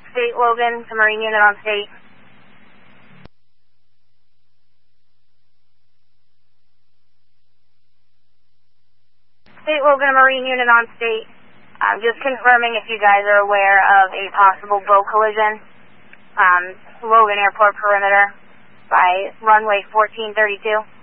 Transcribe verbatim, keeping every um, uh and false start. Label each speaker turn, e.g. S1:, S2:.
S1: State, Logan, to Marine unit on State. State, Logan, Marine unit on State. Um, just confirming if you guys are aware of a possible boat collision. Um, Logan Airport perimeter by runway fourteen thirty-two.